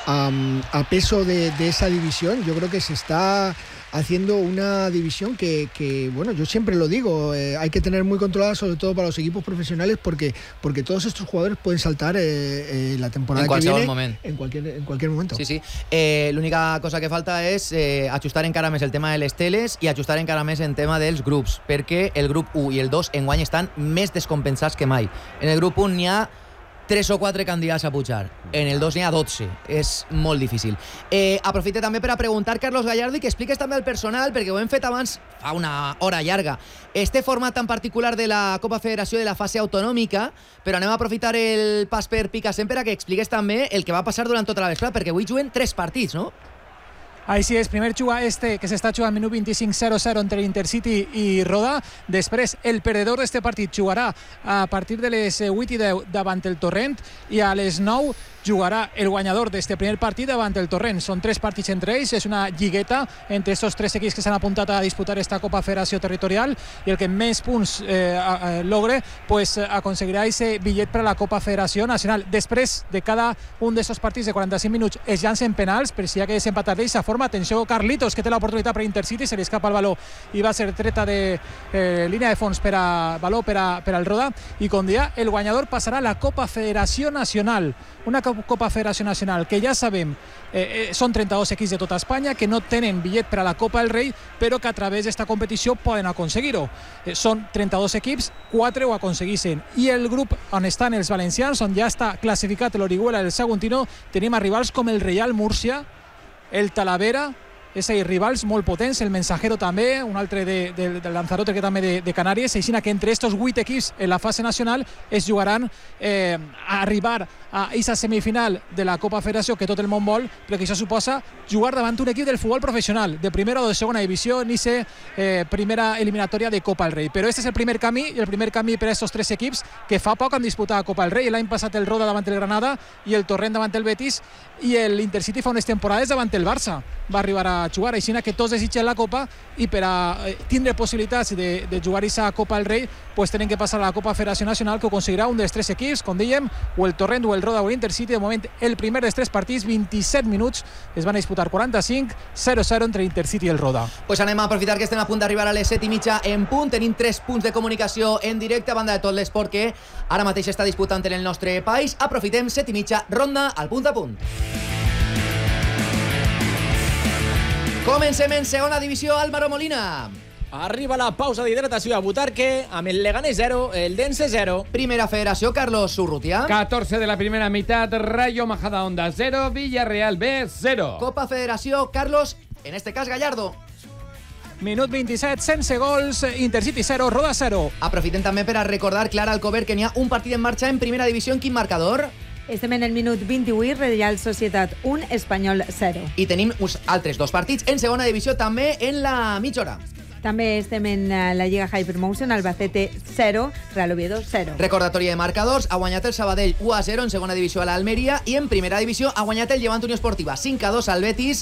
a peso de esa división. Yo creo que se está haciendo una división que bueno, yo siempre lo digo, hay que tener muy controlada, sobre todo para los equipos profesionales, porque todos estos jugadores pueden saltar la temporada que viene en cualquier momento. Sí. L'única cosa que falta és ajustar encara més el tema de les teles i ajustar encara més el tema dels grups, perquè el grup 1 i el 2 enguany estan més descompensats que mai. En el grup 1 n'hi ha 3 o 4 candidats a pujar. En el 2 n'hi ha 12. És molt difícil. Aprofite també per a preguntar, Carlos Gallardo, i que expliques també al personal, perquè ho hem fet abans fa una hora llarga, este format tan particular de la Copa Federació de la fase autonòmica, però anem a aprofitar el pas per Picassent per a que expliques també el que va passar durant tota la vesprada, perquè avui juguen 3 partits, no? Així és, primer juga que s'està jugant minut 25 0-0 entre l'Intercity i Roda. Després, el perdedor d'este partit jugarà a partir de les 8 i 10 davant el Torrent i a les 9 jugarà el guanyador d'este primer partit davant el Torrent. Són 3 partits entre ells, és una lligueta entre aquests 3 equips que s'han apuntat a disputar esta Copa Federació Territorial, i el que més punts logre pues aconseguirà aquest bitllet per a la Copa Federació Nacional. Després de cada un d'aquests partits de 45 minuts es llancen penals, per si hi ha que desempatar d'aquesta forma. Atenció, Carlitos, que té l'oportunitat per Intercity, se li escapa el baló i va ser treta de línia de fons per a baló per al Roda, i com dia, el guanyador passarà a la Copa Federació Nacional, una Copa Federació Nacional que ja sabem són 32 equips de tota Espanya que no tenen bitllet per a la Copa del Rei, però que a través d'esta competició poden aconseguir-ho. Són 32 equips, 4 ho aconseguissin, i el grup on estan els valencians, on ja està classificat l'Orihuela i el Saguntino, tenim a rivals com el Reial Múrcia, el Talavera, és a dir, rivals molt potents, el Mensajero també, un altre del Lanzarote, que també de Canàries, així que entre estos 8 equips en la fase nacional es jugaran a arribar a aquesta semifinal de la Copa Federació que tot el món vol, però que això suposa jugar davant un equip del futbol professional, de primera o de segona divisió, ni ser primera eliminatòria de Copa del Rei. Però este és el primer camí, i el primer camí per a aquests 3 equips que fa poc han disputat a Copa del Rei. L'any passat el Roda davant el Granada i el Torrent davant el Betis, i l'Intercity fa unes temporades davant el Barça va arribar a jugar, així que tots desitgen la Copa, i per a tindre possibilitats de jugar aquesta Copa del Rei pues tenen que passar a la Copa Federació Nacional, que ho aconseguirà un dels 3 equips, com dèiem, o el Torrent o el Roda o l'Intercity. De moment el primer dels 3 partits, 27 minuts, es van a disputar 45, 0-0 entre l'Intercity i el Roda. Pues anem a aprofitar que estem a punt d'arribar a les 7:30 en punt. Tenim 3 punts de comunicació en directe a banda de tot l'esport que ara mateix està disputant en el nostre país. Aprofitem, 7:30, ronda al punt a punt. Comencem en segona divisió, Álvaro Molina. Arriba la pausa d'hidratació a Butarque amb el Leganés 0, el Dense 0. Primera Federació, Carlos Urrutia. 14 de la primera mitad, Rayo Majadahonda 0, Villarreal B 0. Copa Federació, Carlos, en este cas Gallardo. Minut 27, sense gols, Intercity 0, Roda 0. Aprofitem també per a recordar, Clara Alcover, que n'hi ha un partit en marxa en primera divisió. En quin marcador? Estem en el minut 28, Reial Societat 1, Espanyol 0. I tenim uns altres 2 partits en segona divisió també en la mitja hora. També estem en la Lliga Hypermotion, Albacete 0, Real Oviedo 0. Recordatori de marcadors, ha guanyat el Sabadell 1-0 en segona divisió a l'Almeria, i en primera divisió ha guanyat el Llevant Unió Esportiva 5-2 al Betis.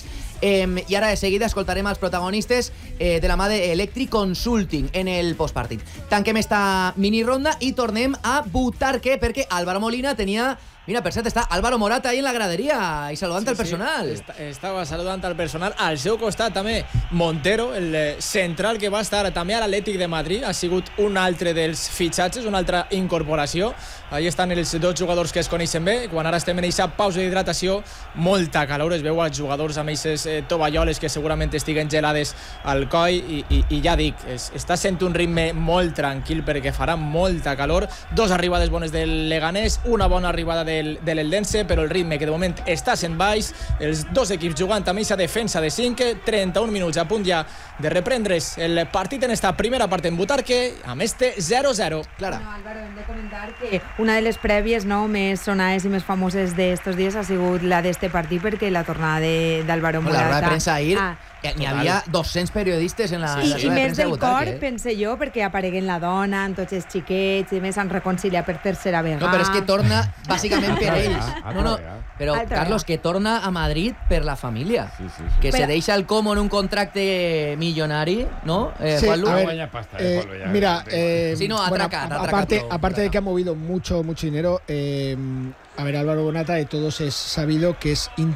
I ara de seguida escoltarem els protagonistes de la mà d'Electric Consulting en el postpartit. Tanquem esta mini ronda i tornem a Butarque, perquè Álvaro Molina tenia... Mira, per cert, està Álvaro Morata ahí en la graderia i saludant al personal. Estava saludant al personal. Al seu costat també Montero, el central que va estar també a l'Atlètic de Madrid. Ha sigut un altre dels fitxatges, una altra incorporació. Ahí estan els 2 jugadors que es coneixen bé. Quan ara estem en aquesta pausa d'hidratació, molta calor. Es veu als jugadors amb aquestes tovalloles que segurament estiguen gelades al coll, i ja dic, està sent un ritme molt tranquil perquè farà molta calor. 2 arribades bones del Leganés, una bona arribada de l'Eldense, però el ritme que de moment està sent baix. Els 2 equips jugant amb aquesta defensa de 5, 31 minuts a punt ja de reprendre's el partit en esta primera part en Butarque amb este 0-0. Clara. No, Álvaro, hem de comentar que una de les prèvies més sonades i més famoses d'estos dies ha sigut la d'este partit, perquè la tornada d'Álvaro Morata. La rueda de premsa ahir, n'hi havia 200 periodistes en la rueda de premsa. I més del cor, pense jo, perquè apareguen la dona, amb tots els xiquets, i més han reconciliat per tercera vegada. No, però és que torna bàsicament per ells. Però Carlos, que torna a Madrid per la família. Que se deixa el Como en un contracte milionari, ¿no? Juanlu. Mira, sí, no, atracat. Aparte de que ha movido mucho dinero, a ver, Álvaro Morata de todos es sabido que es